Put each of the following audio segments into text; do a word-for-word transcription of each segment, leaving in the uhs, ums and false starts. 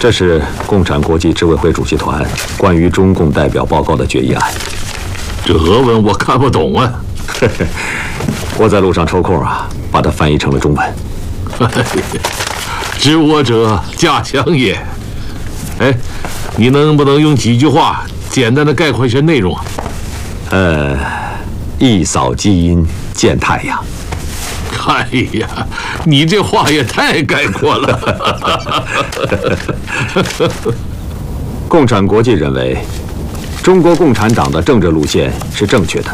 这是共产国际执委会主席团关于中共代表报告的决议案。 这俄文我看不懂啊。 我在路上抽空啊，把它翻译成了中文。 知我者驾详也。哎，你能不能用几句话简单的概括一些内容啊？ 呃，一扫基因见太阳。 哎呀，你这话也太概括了。 共产国际认为，中国共产党的政治路线是正确的。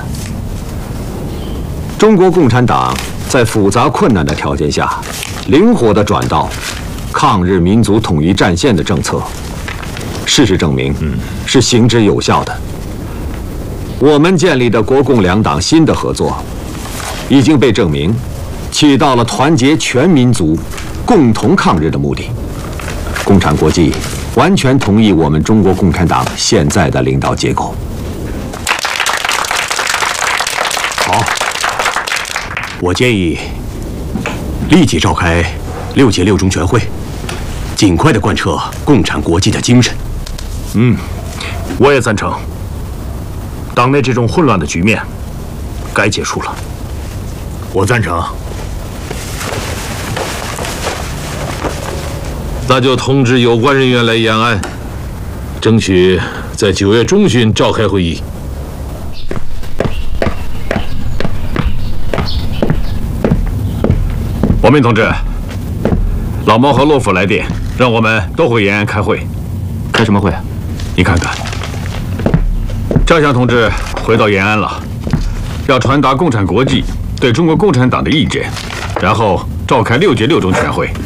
中国共产党在复杂困难的条件下，灵活地转到抗日民族统一战线的政策。事实证明，是行之有效的。我们建立的国共两党新的合作，已经被证明起到了团结全民族、共同抗日的目的。共产国际完全同意我们中国共产党现在的领导结构。 好，我建议立即召开六届六中全会，尽快的贯彻共产国际的精神。 嗯，我也赞成。党内这种混乱的局面该结束了。 我赞成。 那就通知有关人员来延安，争取在九月中旬召开会议。 王明同志，老毛和洛甫来电，让我们都回延安开会。 开什么会啊？ 你看看，赵湘同志回到延安了，要传达共产国际对中国共产党的意见，然后召开六届六中全会。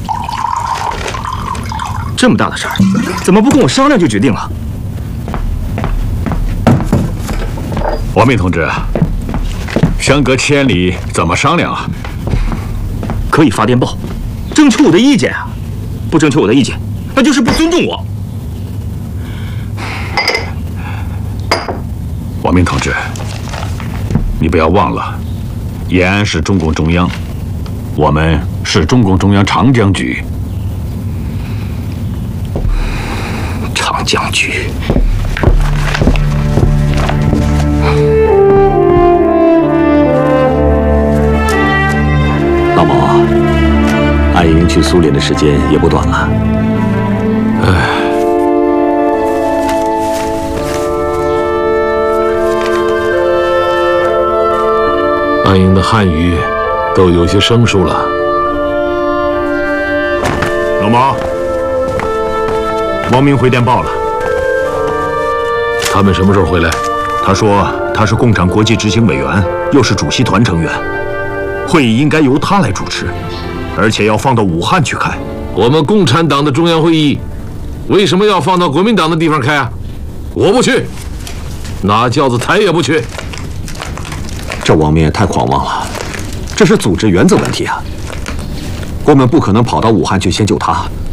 这么大的事儿，怎么不跟我商量就决定了？ 王明同志，相隔千里，怎么商量啊？ 可以发电报，征求我的意见啊！不征求我的意见，那就是不尊重我。 王明同志，你不要忘了，延安是中共中央，我们是中共中央长江局。 长江局。 老毛啊，安营去苏联的时间也不短了。 唉。安营的汉语都有些生疏了。 老毛，王明回电报了。 他们什么时候回来？ 他说他是共产国际执行委员，又是主席团成员，会议应该由他来主持，而且要放到武汉去开。 我们共产党的中央会议为什么要放到国民党的地方开啊？我不去，哪轿子抬也不去。 这王明也太狂妄了，这是组织原则问题啊！我们不可能跑到武汉去先救他，